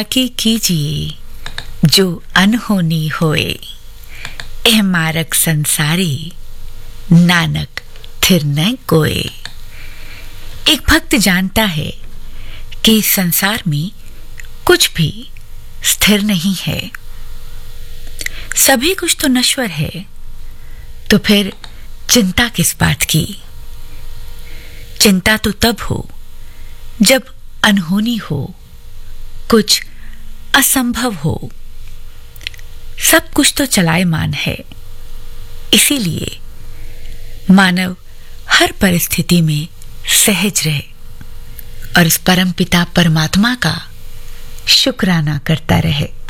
ताकि कीजिए जो अनहोनी होए, एह मारक संसारी नानक थिर न कोय। एक भक्त जानता है कि इस संसार में कुछ भी स्थिर नहीं है, सभी कुछ तो नश्वर है, तो फिर चिंता किस बात की। चिंता तो तब हो जब अनहोनी हो, कुछ असंभव हो। सब कुछ तो चलायमान है, इसीलिए मानव हर परिस्थिति में सहज रहे और इस परमपिता परमात्मा का शुक्राना करता रहे।